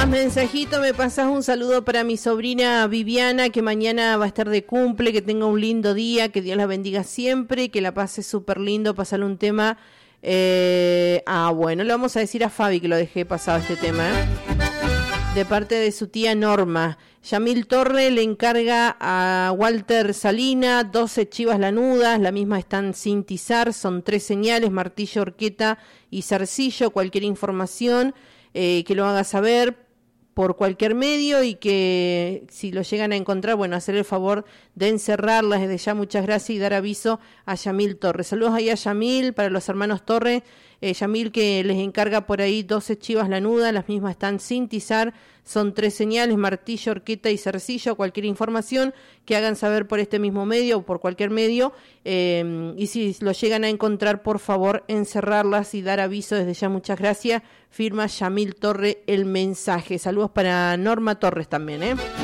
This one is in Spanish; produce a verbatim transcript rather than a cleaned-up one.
mensajito, me pasas un saludo para mi sobrina Viviana, que mañana va a estar de cumple, que tenga un lindo día, que Dios la bendiga siempre y que la pase súper lindo, pasarle un tema. Eh, ah, bueno, le vamos a decir a Fabi que lo dejé pasado este tema, ¿eh? De parte de su tía Norma. Yamil Torre le encarga a Walter Salina doce chivas lanudas, la misma están sin tizar, son tres señales, martillo, horqueta y zarcillo. Cualquier información eh, que lo haga saber por cualquier medio y que si lo llegan a encontrar, bueno, hacer el favor de encerrarlas desde ya, muchas gracias, y dar aviso a Yamil Torres. Saludos ahí a Yamil, para los hermanos Torres, eh, Yamil que les encarga por ahí doce chivas lanudas, las mismas están sin tizar, son tres señales, martillo, horqueta y zarcillo. Cualquier información que hagan saber por este mismo medio o por cualquier medio, eh, y si lo llegan a encontrar, por favor, encerrarlas y dar aviso desde ya, muchas gracias. Firma Yamil Torre el mensaje. Saludos para Norma Torres también, ¿eh?